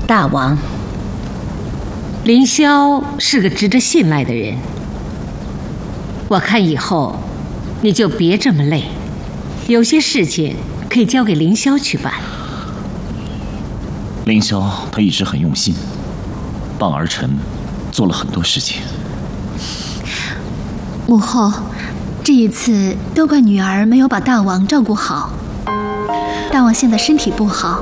大王。凌霄是个值得信赖的人，我看以后你就别这么累，有些事情可以交给凌霄去办。 凌霄他一直很用心，帮儿臣做了很多事情。 母后，这一次都怪女儿没有把大王照顾好。大王现在身体不好，